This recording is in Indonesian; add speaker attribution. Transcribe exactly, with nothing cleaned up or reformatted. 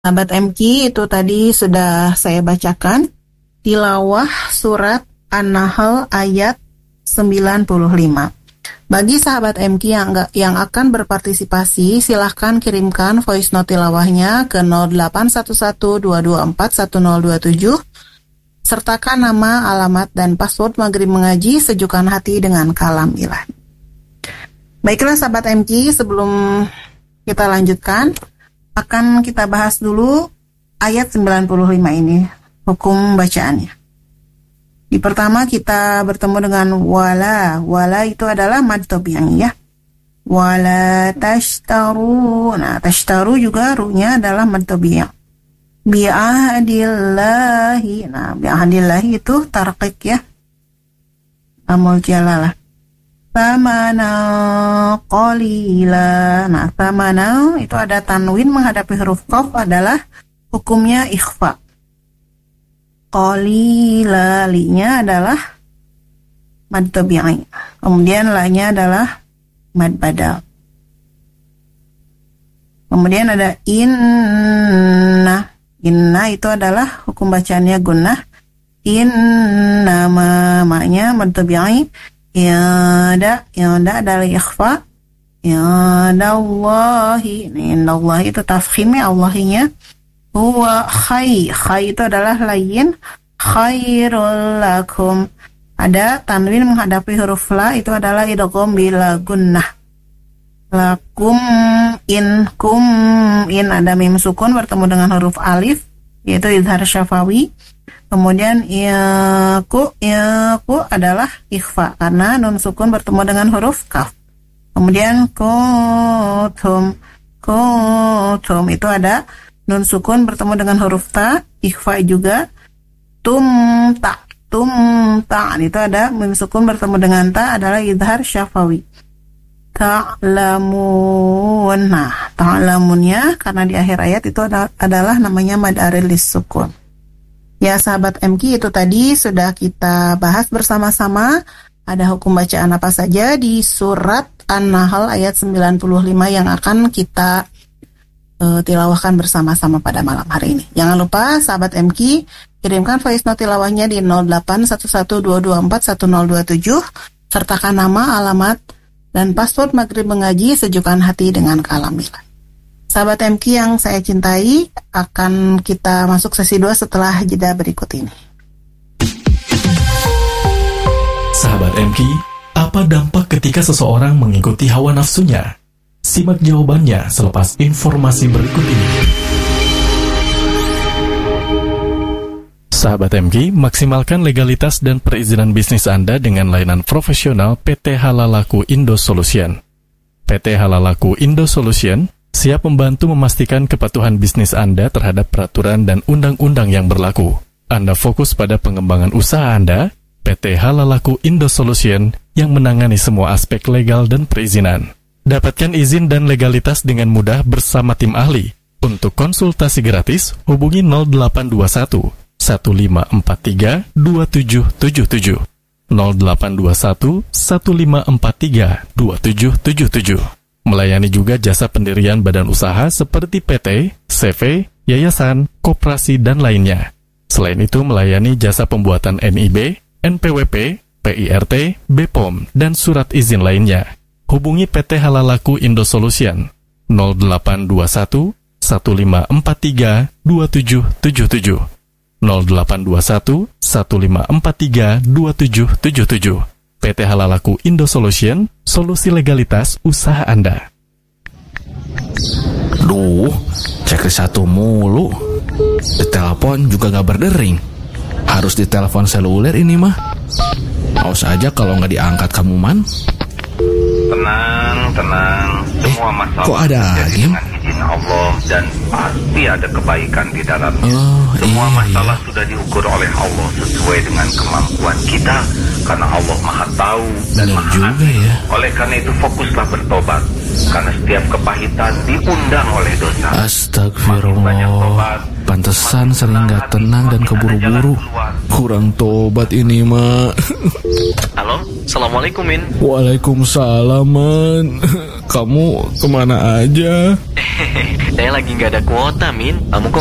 Speaker 1: Sahabat M Q, itu tadi sudah saya bacakan tilawah surat An-Nahl ayat sembilan puluh lima. Bagi sahabat M Q yang, yang akan berpartisipasi, silahkan kirimkan voice note tilawahnya ke nol delapan satu satu dua dua empat satu nol dua tujuh, sertakan nama, alamat, dan password Maghrib Mengaji, sejukan hati dengan kalam ilahi. Baiklah sahabat M Q, sebelum kita lanjutkan, akan kita bahas dulu ayat sembilan puluh lima ini, hukum bacaannya. Di pertama kita bertemu dengan wala. Wala itu adalah mad tabi'i ya. Wala tashtaru. Nah, tashtaru juga ru'nya adalah mad tabi'i. Bi'ahdillahi. Nah, bi'ahdillahi itu tarqiq ya. Amul jalalah. Thamana qalila. Nah, thamana itu ada tanwin menghadapi huruf qaf, adalah hukumnya ikhfa. Qalila, linya adalah mad tabi'i. Kemudian la-nya adalah mad badal. Kemudian ada inna. Inna itu adalah hukum bacaannya gunnah. Inna ma, ma-nya mad tabi'i. Ya da, ya da adalah ikhfa. Ya dallahi, ini dallahi itu tafkhimnya, Allahinya. Huwa khai, khai itu adalah layin. Khairul lakum, ada tanwin menghadapi huruf la, itu adalah idgham bila gunnah. Lakum, in, kum, in, ada mim sukun bertemu dengan huruf alif, yaitu izhar syafawi. Kemudian yaku, yaku adalah ikhfa karena nun sukun bertemu dengan huruf kaf. Kemudian kutum, kutum itu ada nun sukun bertemu dengan huruf ta, ikhfa juga. Tumta, tumta itu ada nun sukun bertemu dengan ta, adalah izhar syafawi. Ta'lamun, nah ta'lamunnya karena di akhir ayat itu adalah namanya mad aril lis sukun. Ya sahabat M Q, itu tadi sudah kita bahas bersama-sama. Ada hukum bacaan apa saja di surat An-Nahl ayat sembilan puluh lima yang akan kita uh, tilawahkan bersama-sama pada malam hari ini. Jangan lupa sahabat M Q, kirimkan voice note tilawahnya di nol delapan satu satu dua dua empat satu nol dua tujuh, sertakan nama, alamat, dan password Maghrib Mengaji, sejukan hati dengan kalam ilahi. Sahabat M Q yang saya cintai, akan kita masuk sesi dua setelah jeda berikut ini.
Speaker 2: Sahabat M Q, apa dampak ketika seseorang mengikuti hawa nafsunya? Simak jawabannya selepas informasi berikut ini. Sahabat M Q, maksimalkan legalitas dan perizinan bisnis Anda dengan layanan profesional P T Halalaku Indo Solution. P T Halalaku Indo Solution siap membantu memastikan kepatuhan bisnis Anda terhadap peraturan dan undang-undang yang berlaku. Anda fokus pada pengembangan usaha Anda, P T Halalaku Indo Solution yang menangani semua aspek legal dan perizinan. Dapatkan izin dan legalitas dengan mudah bersama tim ahli. Untuk konsultasi gratis, hubungi nol delapan dua satu satu lima empat tiga dua tujuh tujuh tujuh, nol delapan dua satu satu lima empat tiga dua tujuh tujuh tujuh. Melayani juga jasa pendirian badan usaha seperti P T, C V, yayasan, koperasi, dan lainnya. Selain itu melayani jasa pembuatan N I B, N P W P, P I R T, B P O M, dan surat izin lainnya. Hubungi P T Halalaku Indo Solution nol delapan dua satu satu lima empat tiga dua tujuh tujuh tujuh, nol delapan dua satu satu lima empat tiga dua tujuh tujuh tujuh. P T Halalaku Indo Solution, solusi legalitas usaha Anda.
Speaker 3: Duh, checklist satu mulu. Ditelepon juga gak berdering. Harus ditelepon seluler ini mah. Awas aja kalau gak diangkat kamu man.
Speaker 4: Tenang, tenang. Semua masalah
Speaker 3: kok ada
Speaker 4: terjadi
Speaker 3: Agim?
Speaker 4: dengan izin Allah dan pasti ada kebaikan di dalamnya.
Speaker 3: Oh,
Speaker 4: Semua
Speaker 3: iya,
Speaker 4: masalah
Speaker 3: iya.
Speaker 4: sudah diukur oleh Allah sesuai dengan kemampuan kita, karena Allah Maha Tahu dan
Speaker 3: Benar
Speaker 4: Maha
Speaker 3: juga
Speaker 4: Adil.
Speaker 3: ya.
Speaker 4: Oleh karena itu fokuslah bertobat, karena setiap kepahitan diundang oleh dosa. Makin banyak
Speaker 3: Astagfirullah.
Speaker 4: tobat,
Speaker 3: Pantesan
Speaker 4: makin
Speaker 3: sering
Speaker 4: tenang
Speaker 3: gak
Speaker 4: hati,
Speaker 3: tenang dan
Speaker 4: makin ada
Speaker 3: keburu-buru.
Speaker 4: jalan keluar.
Speaker 3: Kurang tobat ini mah.
Speaker 5: Halo, Assalamualaikum Min.
Speaker 3: Waalaikumsalam man. Kamu kemana aja?
Speaker 5: Saya lagi nggak ada kuota, Min. Kamu kok